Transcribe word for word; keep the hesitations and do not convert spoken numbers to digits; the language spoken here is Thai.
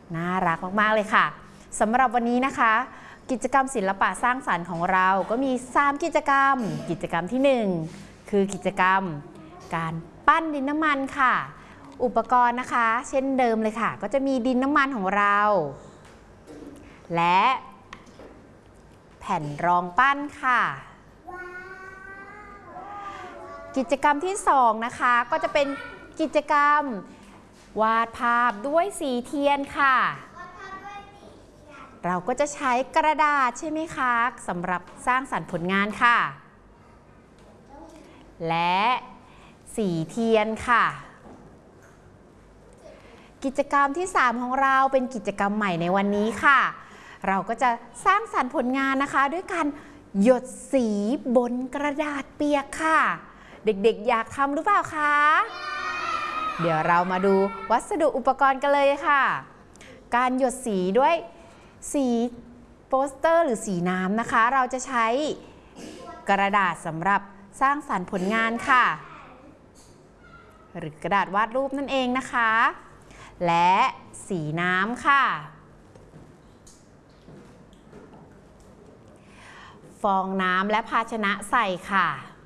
น่ารักมากๆเลยค่ะสำหรับวันนี้นะคะกิจกรรมศิลปะสร้างสรรค์ของเราก็มีสามกิจกรรมกิจกรรมที่หนึ่งคือกิจกรรมการปั้นดินน้ำมันค่ะอุปกรณ์นะคะเช่นเดิมเลยค่ะก็จะมีดินน้ำมันของเราและแผ่นรองปั้นค่ะกิจกรรมที่สองนะคะก็จะเป็นกิจกรรมวาดภาพด้วยสีเทียนค่ะเราก็จะใช้กระดาษใช่ไหมคะสำหรับสร้างสรรค์ผลงานค่ะและสีเทียนค่ะกิจกรรมที่สามของเราเป็นกิจกรรมใหม่ในวันนี้ค่ะเราก็จะสร้างสรรค์ผลงานนะคะด้วยการหยดสีบนกระดาษเปียกค่ะเด็กๆอยากทำหรือเปล่าคะเดี๋ยวเรามาดูวัสดุอุปกรณ์กันเลยค่ะการหยดสีด้วยสีโปสเตอร์หรือสีน้ำนะคะเราจะใช้กระดาษสำหรับสร้างสรรค์ผลงานค่ะหรือกระดาษวาดรูปนั่นเองนะคะและสีน้ำค่ะฟองน้ำและภาชนะใส่ค่ะ